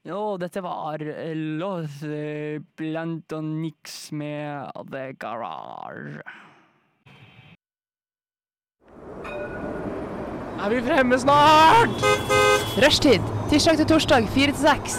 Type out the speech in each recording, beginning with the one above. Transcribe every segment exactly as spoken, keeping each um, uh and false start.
Jo, dette var eh, Los eh, Plantonix med The Garage. Er vi fremme snart? Rushtid, tirsdag til torsdag, fire til seks.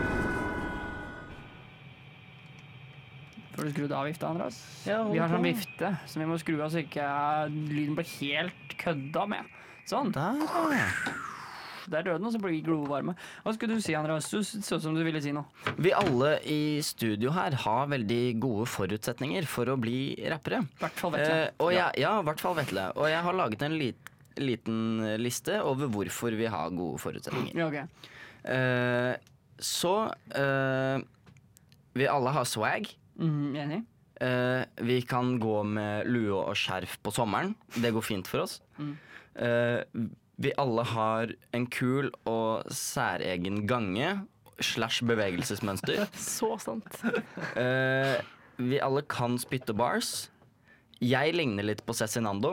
Får du skrudd av vifta, Andreas? Ja, vi har ok. sånn vifte som vi må skru av så ikke eh, lyden blir helt kødda med. Sånn. Der, ja. Der døde den, og så blir vi glovarme. Hva skulle du si, Andreas? Du så som du ville si noe. Vi alle i studio her har veldig gode forutsetninger for å bli rappere. I hvert fall Vetle. Eh, og jeg, ja, i hvert fall Vetle. Og jeg har laget en lit, liten liste over hvorfor vi har gode forutsetninger. Ja, ok. Eh, så eh, vi alle har swag. Mhm, enig? Eh, vi kan gå med lue og skjerf på sommeren. Det går fint for oss. Mm. Eh, vi alle har en kul og særegen gange slash bevegelsesmønster. Så sant. Eh, vi alle kan spytte bars. Jeg ligner litt på Cezinando.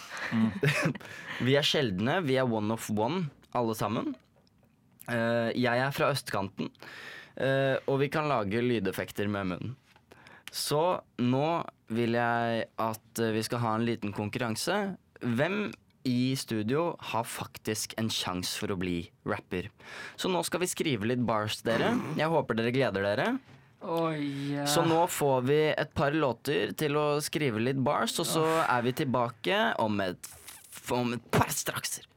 Vi er sjeldne. Vi er one of one, alle sammen. Eh, jeg er fra østkanten, eh, og vi kan lage lydeffekter med munnen. Så nå vil jeg at eh, vi skal ha en liten konkurranse. Hvem i studio har faktisk en sjanse for å bli rapper? Så nå skal vi skrive litt bars, dere. Jeg håper dere gleder dere. Oi, ja. Så nå får vi et par låter til å skrive litt bars, og så er vi tilbake om et, om et par strakser.